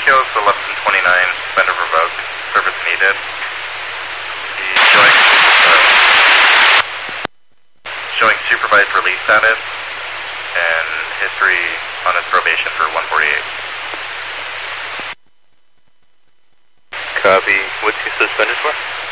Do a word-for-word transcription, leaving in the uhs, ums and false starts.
Skills eleven twenty-nine, suspended revoked, service needed. He's showing, uh, showing supervised release status and history on his probation for one forty-eight. Copy. What's he suspended for?